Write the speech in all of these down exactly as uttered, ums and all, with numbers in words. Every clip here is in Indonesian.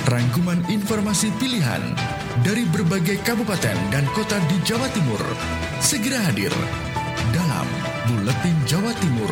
Rangkuman informasi pilihan dari berbagai kabupaten dan kota di Jawa Timur segera hadir dalam Buletin Jawa Timur.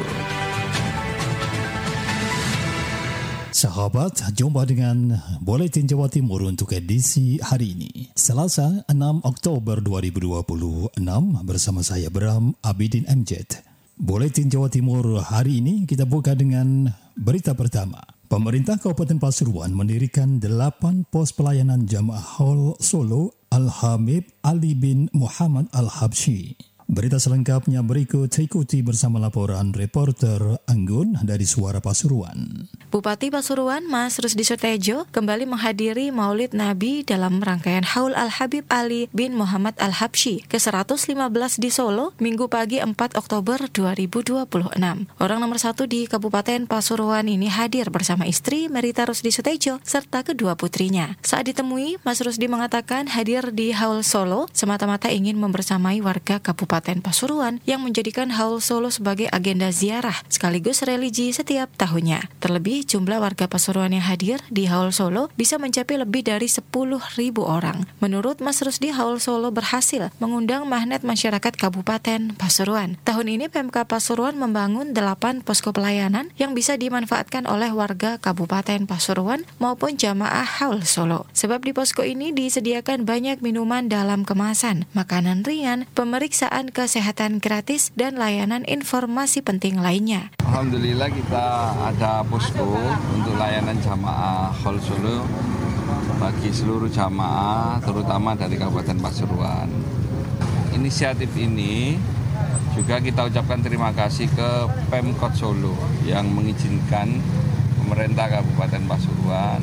Sahabat, jumpa dengan Buletin Jawa Timur untuk edisi hari ini, Selasa enam Oktober dua ribu dua puluh enam, bersama saya Bram Abidin M Z. Buletin Jawa Timur hari ini kita buka dengan berita pertama. Pemerintah Kabupaten Pasuruan mendirikan delapan pos pelayanan Jamaah Haul Solo Al-Habib Ali bin Muhammad Al-Habsyi. Berita selengkapnya berikut, ikuti bersama laporan reporter Anggun dari Suara Pasuruan. Bupati Pasuruan Mas Rusdi Sutejo kembali menghadiri Maulid Nabi dalam rangkaian Haul Al-Habib Ali bin Muhammad Al-Habsyi ke seratus lima belas di Solo, Minggu pagi empat Oktober dua ribu dua puluh enam. Orang nomor satu di Kabupaten Pasuruan ini hadir bersama istri Merita Rusdi Sutejo serta kedua putrinya. Saat ditemui, Mas Rusdi mengatakan hadir di Haul Solo semata-mata ingin membersamai warga Kabupaten Pasuruan yang menjadikan Haul Solo sebagai agenda ziarah sekaligus religi setiap tahunnya. Terlebih jumlah warga Pasuruan yang hadir di Haul Solo bisa mencapai lebih dari sepuluh ribu orang. Menurut Mas Rusdi, Haul Solo berhasil mengundang magnet masyarakat Kabupaten Pasuruan. Tahun ini Pemkab Pasuruan membangun delapan posko pelayanan yang bisa dimanfaatkan oleh warga Kabupaten Pasuruan maupun jamaah Haul Solo. Sebab di posko ini disediakan banyak minuman dalam kemasan, makanan ringan, pemeriksaan kesehatan gratis, dan layanan informasi penting lainnya. Alhamdulillah kita ada posko untuk layanan jamaah Haul Solo bagi seluruh jamaah, terutama dari Kabupaten Pasuruan. Inisiatif ini juga kita ucapkan terima kasih ke Pemkot Solo yang mengizinkan pemerintah Kabupaten Pasuruan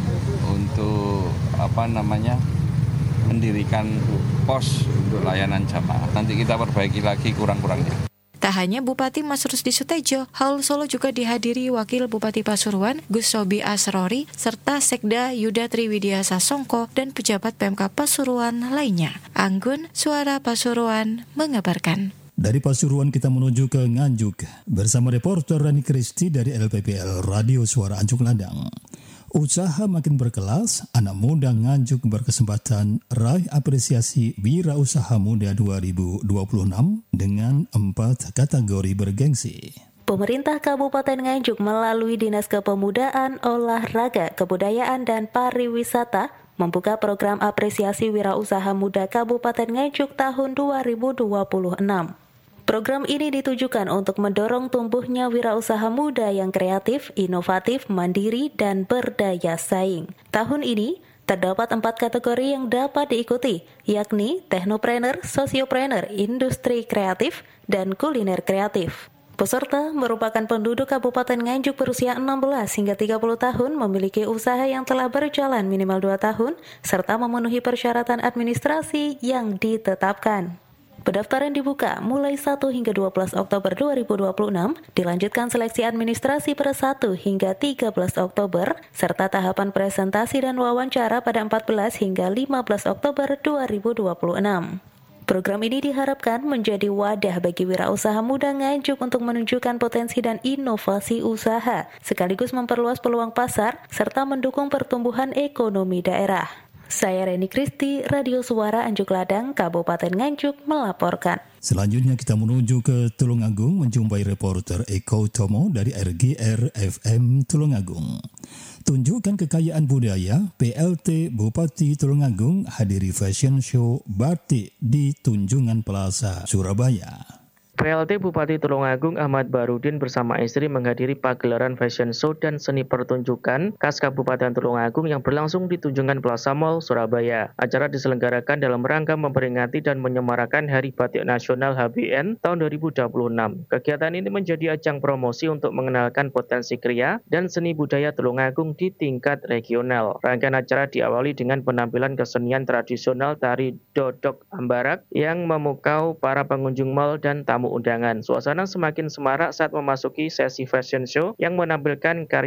untuk apa namanya mendirikan pos untuk layanan jamaah. Nanti kita perbaiki lagi kurang-kurangnya. Tak hanya Bupati Mas Rusdi Sutejo, Haul Solo juga dihadiri Wakil Bupati Pasuruan Gus Sobi Asrori serta Sekda Yuda Triwidya Sasongko dan pejabat Pemkab Pasuruan lainnya. Anggun, Suara Pasuruan mengabarkan. Dari Pasuruan kita menuju ke Nganjuk bersama reporter Rani Kristi dari L P P L Radio Suara Anjuk Ladang. Usaha makin berkelas, anak muda Nganjuk berkesempatan raih apresiasi Wira Usaha Muda dua ribu dua puluh enam dengan empat kategori bergengsi. Pemerintah Kabupaten Nganjuk melalui Dinas Kepemudaan, Olahraga, Kebudayaan, dan Pariwisata membuka program apresiasi Wira Usaha Muda Kabupaten Nganjuk tahun dua ribu dua puluh enam. Program ini ditujukan untuk mendorong tumbuhnya wirausaha muda yang kreatif, inovatif, mandiri, dan berdaya saing. Tahun ini, terdapat empat kategori yang dapat diikuti, yakni Teknopreneur, Sosiopreneur, Industri Kreatif, dan Kuliner Kreatif. Peserta merupakan penduduk Kabupaten Nganjuk berusia enam belas hingga tiga puluh tahun, memiliki usaha yang telah berjalan minimal dua tahun, serta memenuhi persyaratan administrasi yang ditetapkan. Pendaftaran dibuka mulai satu hingga dua belas Oktober dua ribu dua puluh enam, dilanjutkan seleksi administrasi pada satu hingga tiga belas Oktober, serta tahapan presentasi dan wawancara pada empat belas hingga lima belas Oktober dua ribu dua puluh enam. Program ini diharapkan menjadi wadah bagi wirausaha muda Nganjuk untuk menunjukkan potensi dan inovasi usaha, sekaligus memperluas peluang pasar, serta mendukung pertumbuhan ekonomi daerah. Saya Reni Kristi, Radio Suara Anjuk Ladang, Kabupaten Nganjuk melaporkan. Selanjutnya kita menuju ke Tulungagung menjumpai reporter Eko Tomo dari R G R F M Tulungagung. Tunjukkan kekayaan budaya, P L T Bupati Tulungagung hadiri fashion show batik di Tunjungan Plaza, Surabaya. P L T Bupati Tulungagung Ahmad Barudin bersama istri menghadiri pagelaran fashion show dan seni pertunjukan khas Kabupaten Tulungagung yang berlangsung di Tunjungan Plaza Mall, Surabaya. Acara diselenggarakan dalam rangka memperingati dan menyemarakan Hari Batik Nasional H B N tahun dua ribu dua puluh enam. Kegiatan ini menjadi ajang promosi untuk mengenalkan potensi kriya dan seni budaya Tulungagung di tingkat regional. Rangkaian acara diawali dengan penampilan kesenian tradisional tari Dodok Ambarak yang memukau para pengunjung mall dan tamu undangan. Suasana semakin semarak saat memasuki sesi fashion show yang menampilkan karya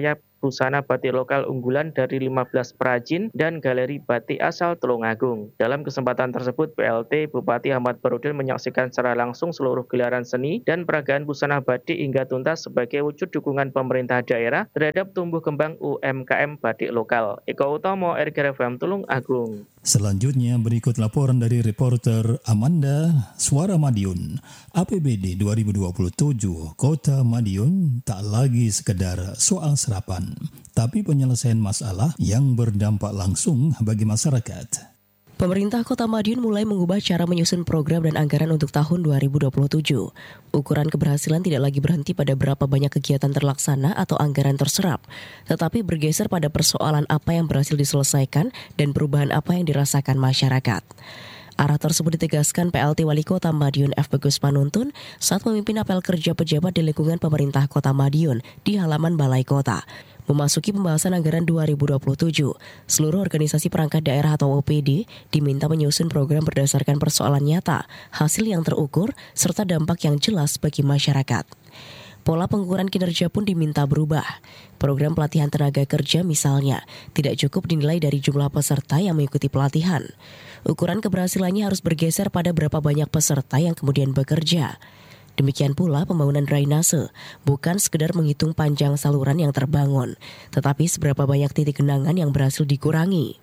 busana batik lokal unggulan dari lima belas perajin dan galeri batik asal Tulungagung. Dalam kesempatan tersebut, P L T Bupati Ahmad Barudin menyaksikan secara langsung seluruh gelaran seni dan peragaan busana batik hingga tuntas sebagai wujud dukungan pemerintah daerah terhadap tumbuh kembang U M K M batik lokal. Eko Utomo, R K F M Tulungagung. Selanjutnya berikut laporan dari reporter Amanda, Suara Madiun. A P B D dua ribu dua puluh tujuh Kota Madiun tak lagi sekedar soal serapan, tapi penyelesaian masalah yang berdampak langsung bagi masyarakat. Pemerintah Kota Madiun mulai mengubah cara menyusun program dan anggaran untuk tahun dua ribu dua puluh tujuh. Ukuran keberhasilan tidak lagi berhenti pada berapa banyak kegiatan terlaksana atau anggaran terserap, tetapi bergeser pada persoalan apa yang berhasil diselesaikan dan perubahan apa yang dirasakan masyarakat. Arah tersebut ditegaskan P L T Wali Kota Madiun F. Bagus Panuntun saat memimpin apel kerja pejabat di lingkungan pemerintah Kota Madiun di halaman Balai Kota. Memasuki pembahasan anggaran dua ribu dua puluh tujuh, seluruh organisasi perangkat daerah atau O P D diminta menyusun program berdasarkan persoalan nyata, hasil yang terukur, serta dampak yang jelas bagi masyarakat. Pola pengukuran kinerja pun diminta berubah. Program pelatihan tenaga kerja misalnya, tidak cukup dinilai dari jumlah peserta yang mengikuti pelatihan. Ukuran keberhasilannya harus bergeser pada berapa banyak peserta yang kemudian bekerja. Demikian pula pembangunan drainase, bukan sekedar menghitung panjang saluran yang terbangun, tetapi seberapa banyak titik genangan yang berhasil dikurangi.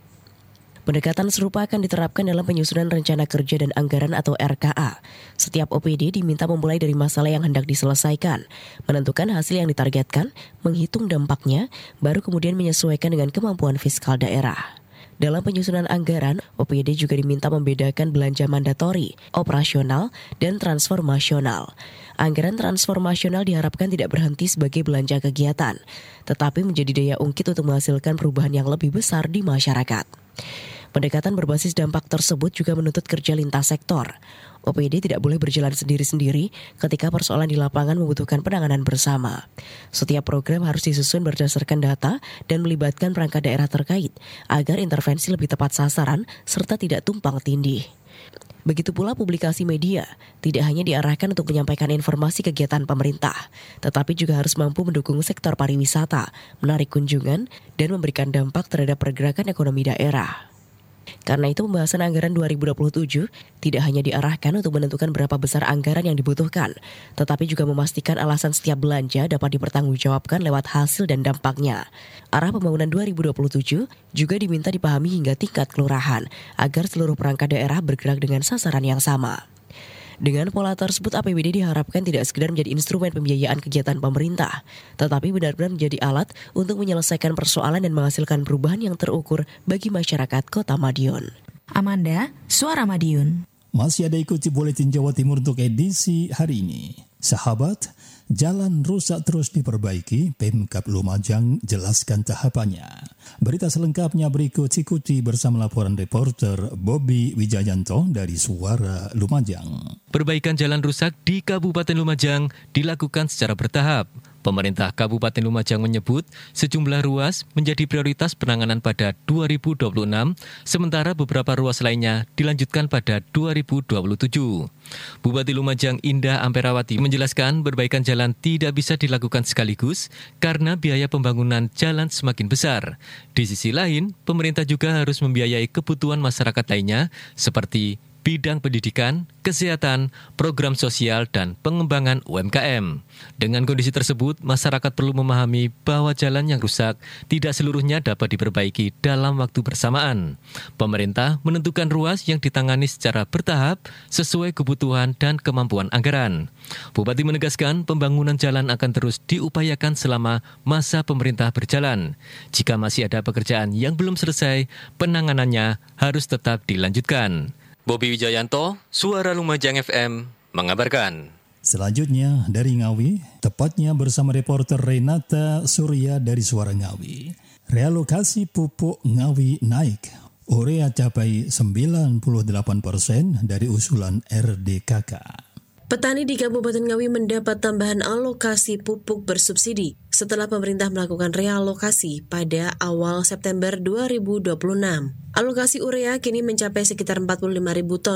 Pendekatan serupa akan diterapkan dalam penyusunan rencana kerja dan anggaran atau R K A. Setiap O P D diminta memulai dari masalah yang hendak diselesaikan, menentukan hasil yang ditargetkan, menghitung dampaknya, baru kemudian menyesuaikan dengan kemampuan fiskal daerah. Dalam penyusunan anggaran, O P D juga diminta membedakan belanja mandatori, operasional, dan transformasional. Anggaran transformasional diharapkan tidak berhenti sebagai belanja kegiatan, tetapi menjadi daya ungkit untuk menghasilkan perubahan yang lebih besar di masyarakat. Pendekatan berbasis dampak tersebut juga menuntut kerja lintas sektor. O P D tidak boleh berjalan sendiri-sendiri ketika persoalan di lapangan membutuhkan penanganan bersama. Setiap program harus disusun berdasarkan data dan melibatkan perangkat daerah terkait agar intervensi lebih tepat sasaran serta tidak tumpang tindih. Begitu pula publikasi media, tidak hanya diarahkan untuk menyampaikan informasi kegiatan pemerintah, tetapi juga harus mampu mendukung sektor pariwisata, menarik kunjungan, dan memberikan dampak terhadap pergerakan ekonomi daerah. Karena itu pembahasan anggaran dua ribu dua puluh tujuh tidak hanya diarahkan untuk menentukan berapa besar anggaran yang dibutuhkan, tetapi juga memastikan alasan setiap belanja dapat dipertanggungjawabkan lewat hasil dan dampaknya. Arah pembangunan dua ribu dua puluh tujuh juga diminta dipahami hingga tingkat kelurahan, agar seluruh perangkat daerah bergerak dengan sasaran yang sama. Dengan pola tersebut, A P B D diharapkan tidak sekedar menjadi instrumen pembiayaan kegiatan pemerintah, tetapi benar-benar menjadi alat untuk menyelesaikan persoalan dan menghasilkan perubahan yang terukur bagi masyarakat Kota Madiun. Amanda, Suara Madiun. Masih ada ikuti Buletin Jawa Timur untuk edisi hari ini. Sahabat, jalan rusak terus diperbaiki, Pemkab Lumajang jelaskan tahapannya. Berita selengkapnya berikut, ikuti bersama laporan reporter Bobby Wijayanto dari Suara Lumajang. Perbaikan jalan rusak di Kabupaten Lumajang dilakukan secara bertahap. Pemerintah Kabupaten Lumajang menyebut sejumlah ruas menjadi prioritas penanganan pada dua ribu dua puluh enam, sementara beberapa ruas lainnya dilanjutkan pada dua ribu dua puluh tujuh. Bupati Lumajang Indah Amperawati menjelaskan perbaikan jalan tidak bisa dilakukan sekaligus karena biaya pembangunan jalan semakin besar. Di sisi lain, pemerintah juga harus membiayai kebutuhan masyarakat lainnya seperti bidang pendidikan, kesehatan, program sosial, dan pengembangan U M K M. Dengan kondisi tersebut, masyarakat perlu memahami bahwa jalan yang rusak tidak seluruhnya dapat diperbaiki dalam waktu bersamaan. Pemerintah menentukan ruas yang ditangani secara bertahap sesuai kebutuhan dan kemampuan anggaran. Bupati menegaskan pembangunan jalan akan terus diupayakan selama masa pemerintah berjalan. Jika masih ada pekerjaan yang belum selesai, penanganannya harus tetap dilanjutkan. Bobby Wijayanto, Suara Lumajang F M, mengabarkan. Selanjutnya dari Ngawi, tepatnya bersama reporter Renata Surya dari Suara Ngawi. Realokasi pupuk Ngawi naik. Urea capai sembilan puluh delapan persen dari usulan R D K K. Petani di Kabupaten Ngawi mendapat tambahan alokasi pupuk bersubsidi setelah pemerintah melakukan realokasi pada awal September dua ribu dua puluh enam. Alokasi urea kini mencapai sekitar empat puluh lima ribu ton,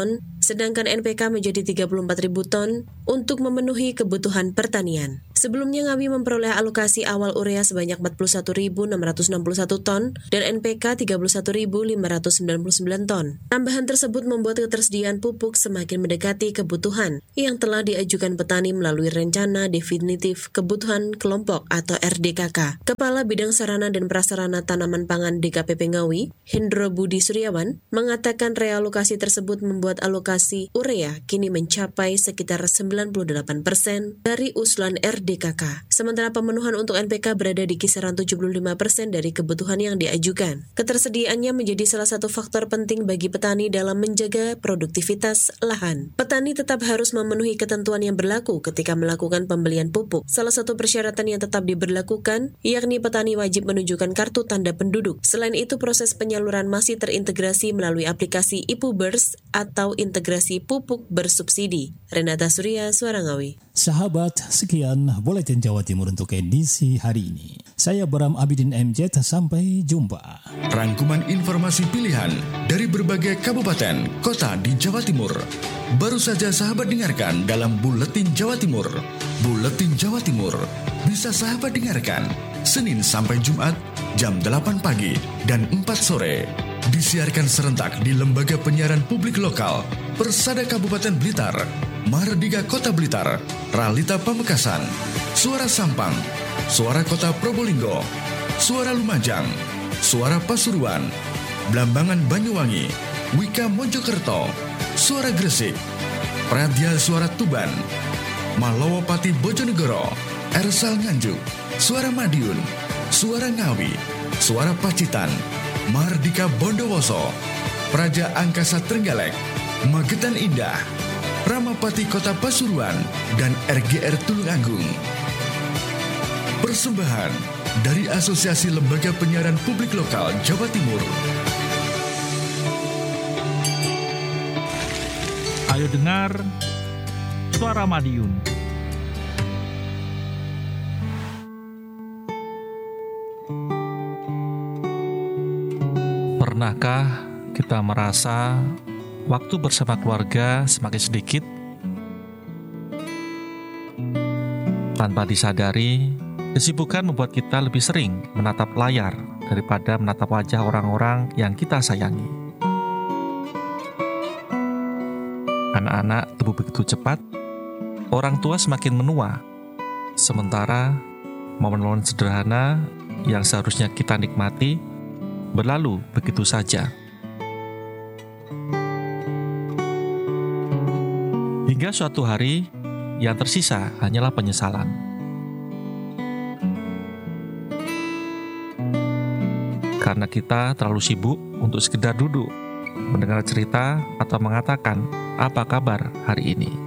sedangkan N P K menjadi tiga puluh empat ribu ton untuk memenuhi kebutuhan pertanian. Sebelumnya Ngawi memperoleh alokasi awal urea sebanyak empat puluh satu ribu enam ratus enam puluh satu ton dan N P K tiga puluh satu ribu lima ratus sembilan puluh sembilan ton. Tambahan tersebut membuat ketersediaan pupuk semakin mendekati kebutuhan yang telah diajukan petani melalui Rencana Definitif Kebutuhan Kelompok atau R D K K. Kepala Bidang Sarana dan Prasarana Tanaman Pangan D K P P Ngawi, Hendro Budi Suryawan, mengatakan realokasi tersebut membuat alokasi urea kini mencapai sekitar sembilan puluh delapan persen dari usulan R D K K. Sementara pemenuhan untuk N P K berada di kisaran tujuh puluh lima persen dari kebutuhan yang diajukan. Ketersediaannya menjadi salah satu faktor penting bagi petani dalam menjaga produktivitas lahan. Petani tetap harus memenuhi ketentuan yang berlaku ketika melakukan pembelian pupuk. Salah satu persyaratan yang tetap diberlakukan, yakni petani wajib menunjukkan kartu tanda penduduk. Selain itu, proses penyaluran masih terintegrasi melalui aplikasi IPUBERS atau integrasi pupuk bersubsidi. Renata Surya, Suara Ngawi. Sahabat, sekian Buletin Jawa Timur untuk edisi hari ini. Saya Bram Abidin M Z, sampai jumpa. Rangkuman informasi pilihan dari berbagai kabupaten, kota di Jawa Timur. Baru saja sahabat dengarkan dalam Buletin Jawa Timur. Buletin Jawa Timur bisa sahabat dengarkan Senin sampai Jumat jam delapan pagi dan empat sore. Disiarkan serentak di Lembaga Penyiaran Publik Lokal, Persada Kabupaten Blitar, Mahardika Kota Blitar, Ralita Pamekasan, Suara Sampang, Suara Kota Probolinggo, Suara Lumajang, Suara Pasuruan, Blambangan Banyuwangi, Wika Mojokerto, Suara Gresik, Pradya Suara Tuban, Malowopati Bojonegoro, Ersal Nganjuk, Suara Madiun, Suara Ngawi, Suara Pacitan, Mahardika Bondowoso, Praja Angkasa Trenggalek, Magetan Indah, Ramapati Kota Pasuruan, dan R G R Tulungagung. Persembahan dari Asosiasi Lembaga Penyiaran Publik Lokal Jawa Timur. Ayo dengar Suara Madiun. Pernahkah kita merasa waktu bersama keluarga semakin sedikit? Tanpa disadari, kesibukan membuat kita lebih sering menatap layar daripada menatap wajah orang-orang yang kita sayangi. Anak-anak tumbuh begitu cepat, orang tua semakin menua, sementara momen-momen sederhana yang seharusnya kita nikmati berlalu begitu saja. Hingga suatu hari, yang tersisa hanyalah penyesalan. Karena kita terlalu sibuk untuk sekedar duduk, mendengar cerita, atau mengatakan, apa kabar hari ini?